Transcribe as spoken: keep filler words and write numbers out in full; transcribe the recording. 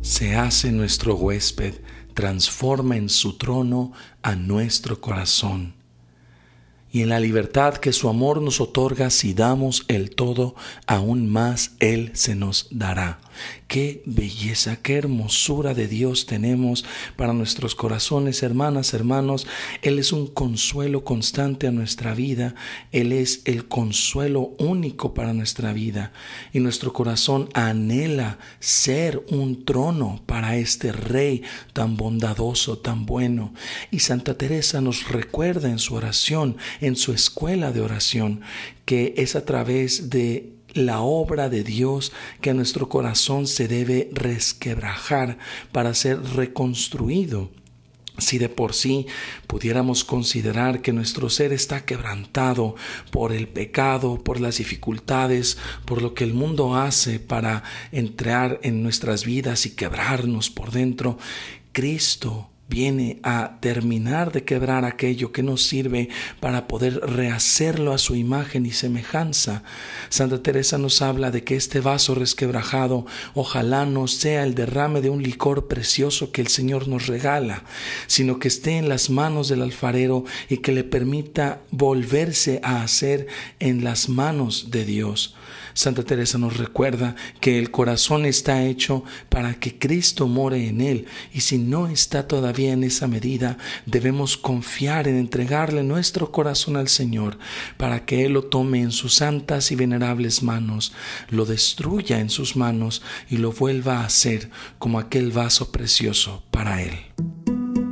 se hace nuestro huésped, transforma en su trono a nuestro corazón. Y en la libertad que su amor nos otorga, si damos el todo, aún más Él se nos dará. Qué belleza, qué hermosura de Dios tenemos para nuestros corazones, hermanas, hermanos. Él es un consuelo constante a nuestra vida. Él es el consuelo único para nuestra vida. Y nuestro corazón anhela ser un trono para este Rey tan bondadoso, tan bueno. Y Santa Teresa nos recuerda en su oración, en su escuela de oración, que es a través de la obra de Dios que a nuestro corazón se debe resquebrajar para ser reconstruido. Si de por sí pudiéramos considerar que nuestro ser está quebrantado por el pecado, por las dificultades, por lo que el mundo hace para entrar en nuestras vidas y quebrarnos por dentro, Cristo viene a terminar de quebrar aquello que nos sirve para poder rehacerlo a su imagen y semejanza. Santa Teresa nos habla de que este vaso resquebrajado ojalá no sea el derrame de un licor precioso que el Señor nos regala, sino que esté en las manos del alfarero y que le permita volverse a hacer en las manos de Dios. Santa Teresa nos recuerda que el corazón está hecho para que Cristo more en él, y si no está todavía en esa medida, debemos confiar en entregarle nuestro corazón al Señor para que Él lo tome en sus santas y venerables manos, lo destruya en sus manos y lo vuelva a hacer como aquel vaso precioso para Él.